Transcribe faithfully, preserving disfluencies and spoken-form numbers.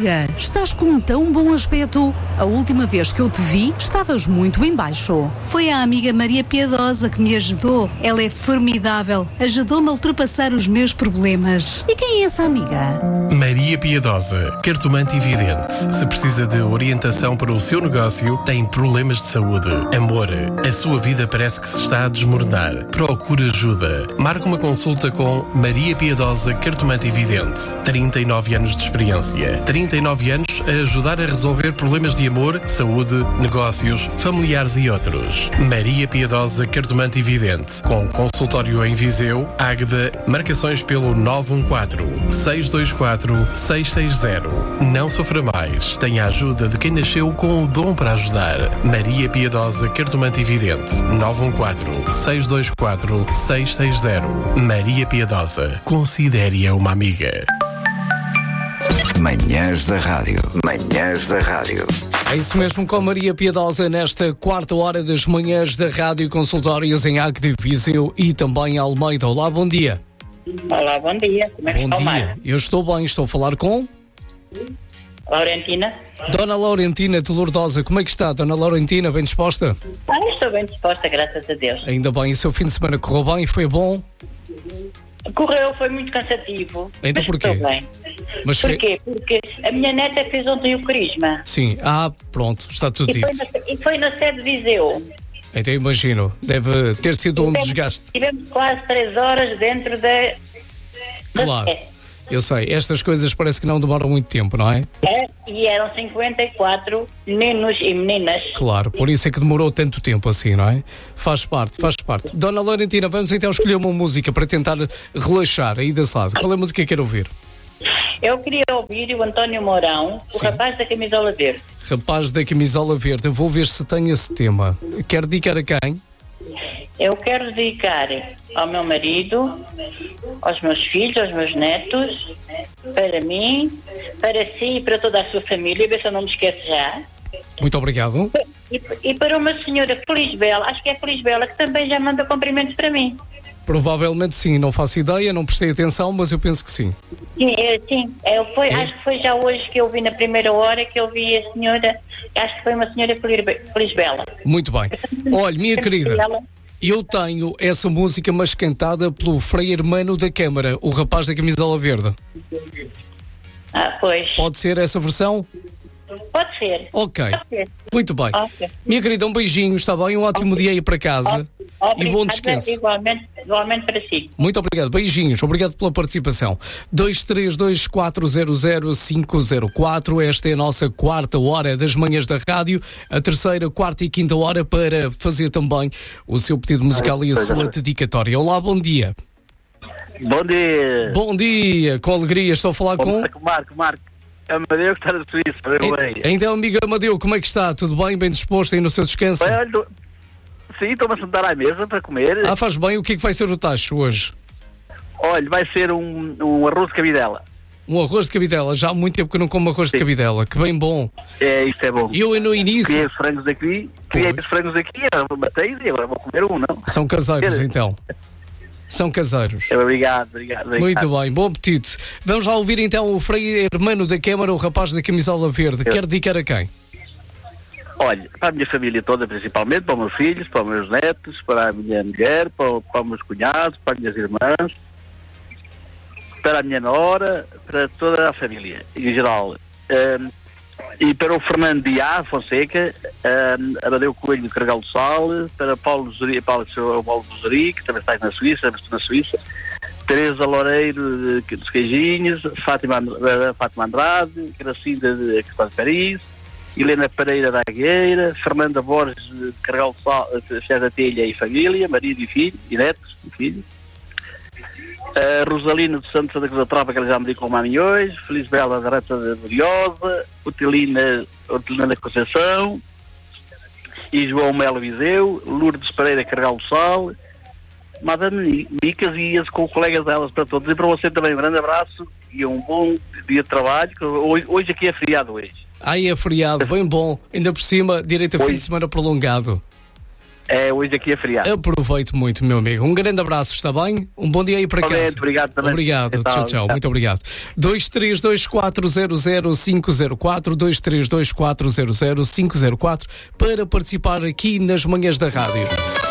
amiga, estás com um tão bom aspecto. A última vez que eu te vi, estavas muito em baixo. Foi a amiga Maria Piedosa que me ajudou. Ela é formidável. Ajudou-me a ultrapassar os meus problemas. E quem é essa amiga? Maria Piedosa, cartomante e vidente. Se precisa de orientação para o seu negócio, tem problemas de saúde, amor, a sua vida parece que se está a desmoronar. Procure ajuda. Marque uma consulta com Maria Piedosa, cartomante e vidente. trinta e nove anos de experiência. trinta e nove anos a ajudar a resolver problemas de amor, saúde, negócios, familiares e outros. Maria Piedosa, cartomante e vidente. Com consultório em Viseu, Águeda, marcações pelo nove um quatro, seis dois quatro, seis seis zero. Não sofra mais. Tenha a ajuda de quem nasceu com o dom para ajudar. Maria Piedosa, cartomante e vidente. nove um quatro, seis dois quatro, seis seis zero. Maria Piedosa. Considere-a uma amiga. Manhãs da Rádio. Manhãs da Rádio. É isso mesmo, com Maria Piedosa nesta quarta hora das Manhãs da Rádio, consultórios em Águeda, Viseu e também Almeida. Olá, bom dia. Olá, bom dia. Como é que Bom está o dia. mar? Eu estou bem, estou a falar com Laurentina? Dona Laurentina de Lourdosa. Como é que está, Dona Laurentina? Bem disposta? Ah, estou bem disposta, graças a Deus. Ainda bem, o seu fim de semana correu bem, foi bom? Correu, foi muito cansativo. Então mas porquê? estou bem. Mas foi- Porquê? Porque a minha neta fez ontem o crisma. Sim, ah, pronto, está tudo E foi, dito. na, e foi na sede de Viseu. Então imagino, deve ter sido um Tivemos- desgaste. Tivemos quase três horas dentro da... da Claro, sede. eu sei, estas coisas parece que não demoram muito tempo, não é? É, e eram cinquenta e quatro meninos e meninas. Claro, por isso é que demorou tanto tempo assim, não é? Faz parte, faz parte. Dona Laurentina, vamos então escolher uma música para tentar relaxar aí desse lado. Qual é a música que quer ouvir? Eu queria ouvir o António Mourão, o Sim. rapaz da camisola verde. Rapaz da camisola verde, eu vou ver se tem esse tema. Quer dedicar a quem? Eu quero dedicar ao meu marido, aos meus filhos, aos meus netos, para mim, para si e para toda a sua família, ver se eu não me esqueço já. Muito obrigado. E, e para uma senhora Felisbela, acho que é Felisbela, que também já manda cumprimentos para mim. Provavelmente sim, não faço ideia, não prestei atenção, mas eu penso que sim. Sim, é, sim é, foi, É? acho que foi já hoje que eu vi na primeira hora que eu vi a senhora, acho que foi uma senhora Felisbe- Felisbela. Muito bem. Olha, minha querida, eu tenho essa música, mas cantada pelo Frei Hermano da Câmara, o rapaz da camisola verde. Ah, pois. Pode ser essa versão? Pode ser. Ok. Pode ser. Muito bem. Ok. Minha querida, um beijinho, está bem? Um ótimo dia aí para casa. E bom descanso. Igualmente, igualmente para si. Muito obrigado, beijinhos, obrigado pela participação. dois três dois quatro zero zero cinco zero quatro, esta é a nossa quarta hora das Manhãs da Rádio, a terceira, quarta e quinta hora para fazer também o seu pedido musical e a sua dedicatória. Olá, bom dia. Bom dia. Bom dia, com alegria, estou a falar com... Marco, Marco, Marco. É Amadeu que está na Suíça, bem, bem. Então, amigo Amadeu, como é que está? Tudo bem? Bem disposto aí no seu descanso? Bem, olha, tô- sim, estou-me a sentar à mesa para comer. Ah, faz bem, o que é que vai ser o tacho hoje? Olha, vai ser um, um arroz de cabidela. Um arroz de cabidela, já há muito tempo que eu não como arroz de Sim. cabidela, que bem bom. É, isto é bom. E eu no início... Criei os frangos aqui, criei Pois. os frangos aqui, eu matei e agora vou comer um, não? São caseiros, então. São caseiros. É, Obrigado, obrigado, obrigado. Muito bem, bom apetite. Vamos lá ouvir então o Frei Hermano da Câmara, o rapaz da camisola verde. Quer dedicar a quem? Olha, para a minha família toda, principalmente, para os meus filhos, para os meus netos, para a minha mulher, para, para os meus cunhados, para as minhas irmãs, para a minha nora, para toda a família, em geral. Um, e para o Fernando Diá Fonseca, um, Amadeu Coelho de Carregal do Sal, para Paulo Zuri, Paulo, Paulo Zuri, que também está na Suíça, mas estou na Suíça, Teresa Loureiro de, dos Queijinhos, Fátima, And- Fátima Andrade, Gracinda de Cristóvão de Paris, Helena Pereira da Agueira, Fernanda Borges de Carregal do Sal, Chefe da Telha e família, marido e filho, e netos e filhos. Uh, Rosalina dos Santos da Cruz da Tropa, que ela já me deu a mim hoje, Feliz Bela da Reta da Gloriosa, Otilina, Otilina da Conceição, e João Melo Viseu, Lourdes Pereira Carregal do Sal, Madame Micas e as com colegas delas para todos. E para você também um grande abraço e um bom dia de trabalho, que hoje, hoje aqui é feriado hoje. Ai, é feriado, bem bom. Ainda por cima, direito a fim Oi. de semana prolongado. É, hoje aqui é feriado. Aproveito muito, meu amigo. Um grande abraço, está bem? Um bom dia aí para casa. Obrigado também. Obrigado, Então, tchau, tchau. Muito obrigado. dois três dois quatro zero zero cinco zero quatro, dois três dois quatro zero zero cinco zero quatro para participar aqui nas manhãs da rádio.